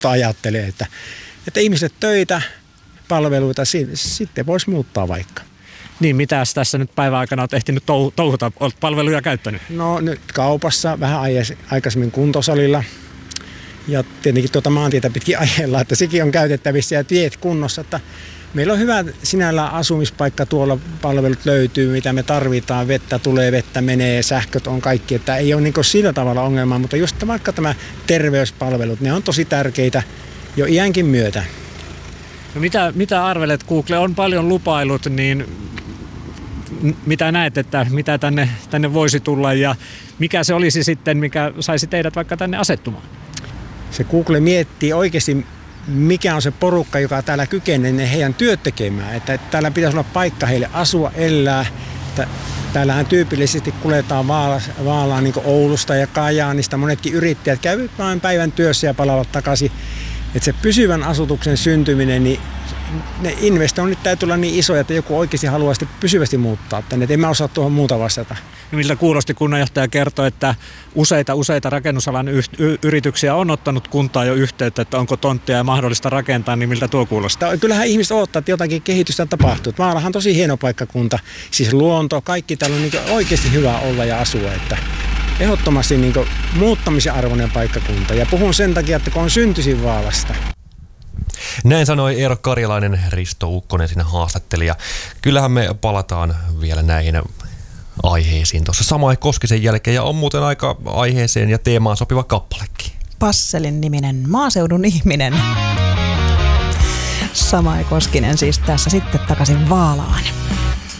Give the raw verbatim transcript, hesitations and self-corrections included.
ajattelee, että, että ihmiset töitä, palveluita, sitten voisi muuttaa vaikka. Niin, mitäs tässä nyt päivän aikana olet ehtinyt touhuta? Olet palveluja käyttänyt? No nyt kaupassa, vähän aikaisemmin kuntosalilla ja tietenkin tuota maantietä pitkin ajella, että sekin on käytettävissä ja tiet kunnossa. Että meillä on hyvä sinällään asumispaikka tuolla, palvelut löytyy, mitä me tarvitaan, vettä tulee, vettä menee, sähköt on kaikki, että ei ole niin kuin sillä tavalla ongelmaa, mutta just vaikka tämä terveyspalvelut, ne on tosi tärkeitä jo iänkin myötä. No mitä, mitä arvelet, Google on paljon lupailut, niin mitä näet, että mitä tänne, tänne voisi tulla ja mikä se olisi sitten, mikä saisi teidät vaikka tänne asettumaan? Se Google miettii oikeasti, mikä on se porukka, joka täällä kykenee heidän työt tekemään. Että täällä pitäisi olla paikka heille asua, elää. Täällähän tyypillisesti kuljetaan Vaalaan, Vaalaan niin kuin Oulusta ja Kajaanista. Monetkin yrittäjät käyvät vain päivän työssä ja palaavat takaisin. Että se pysyvän asutuksen syntyminen, niin ne investoinnit täytyy olla niin isoja, että joku oikeasti haluaa sitten pysyvästi muuttaa tänne. Et en mä osaa tuohon muuta vastata. No miltä kuulosti kunnanjohtaja kertoi, että useita useita rakennusalan y- y- yrityksiä on ottanut kuntaan jo yhteyttä, että onko tonttia ja mahdollista rakentaa, niin miltä tuo kuulostaa? Kyllähän ihmiset odottaa, että jotakin kehitystä tapahtuu. Vaalahan on tosi hieno paikkakunta, siis luonto, kaikki täällä on niin oikeasti hyvä olla ja asua. Että ehdottomasti niin muuttamisen arvoinen paikkakunta ja puhun sen takia, että kun on syntyisin Vaalasta. Näin sanoi Eero Karjalainen, Risto Ukkonen siinä haastattelija. Kyllähän me palataan vielä näihin aiheisiin tuossa Samae Koskisen jälkeen ja on muuten aika aiheeseen ja teemaan sopiva kappalekin. Passelin niminen maaseudun ihminen. Samae Koskinen siis tässä sitten takaisin Vaalaan.